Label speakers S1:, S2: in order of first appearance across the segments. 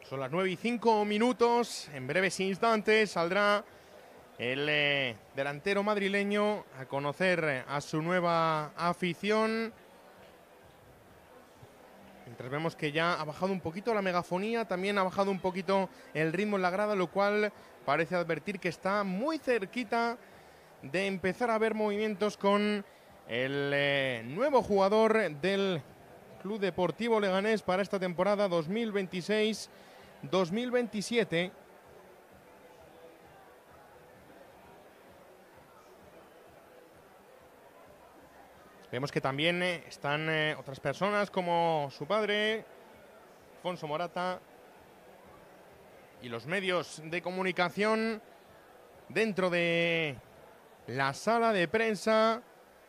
S1: Son las 9:05. En breves instantes saldrá el delantero madrileño a conocer a su nueva afición. Mientras vemos que ya ha bajado un poquito la megafonía, también ha bajado un poquito el ritmo en la grada, lo cual parece advertir que está muy cerquita de empezar a ver movimientos con el nuevo jugador del Club Deportivo Leganés para esta temporada 2026-2027. Vemos que también están otras personas como su padre, Alfonso Morata, y los medios de comunicación dentro de la sala de prensa.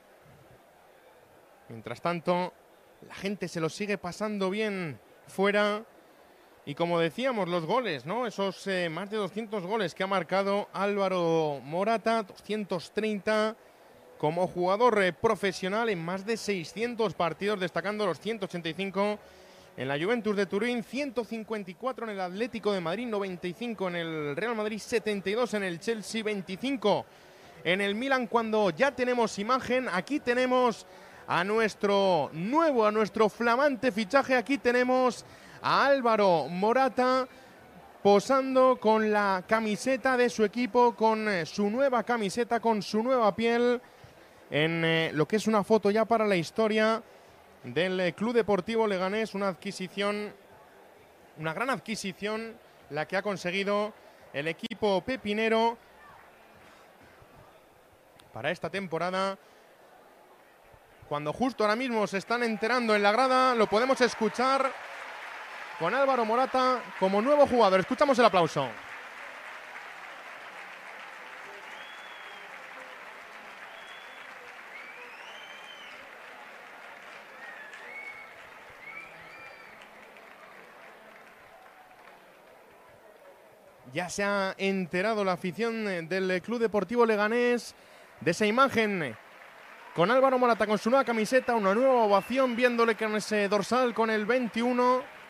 S1: Mientras tanto, la gente se lo sigue pasando bien fuera. Y como decíamos, los goles, ¿no? Esos más de 200 goles que ha marcado Álvaro Morata, 230 como jugador profesional en más de 600 partidos, destacando los 185 en la Juventus de Turín, 154 en el Atlético de Madrid, 95 en el Real Madrid, 72 en el Chelsea, 25 en el Milan. Cuando ya tenemos imagen, aquí tenemos a nuestro flamante fichaje, aquí tenemos a Álvaro Morata posando con la camiseta de su equipo, con su nueva camiseta, con su nueva piel, en lo que es una foto ya para la historia del Club Deportivo Leganés. Una adquisición, una gran adquisición la que ha conseguido el equipo pepinero para esta temporada. Cuando justo ahora mismo se están enterando en la grada, lo podemos escuchar con Álvaro Morata como nuevo jugador. Escuchamos el aplauso. Ya se ha enterado la afición del Club Deportivo Leganés de esa imagen con Álvaro Morata con su nueva camiseta, una nueva ovación viéndole con ese dorsal con el 21.